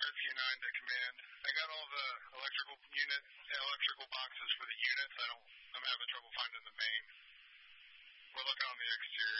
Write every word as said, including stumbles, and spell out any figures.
Q nine to command. I got all the electrical unit, electrical boxes for the units. I don't, I'm having trouble finding the main. We're looking on the exterior.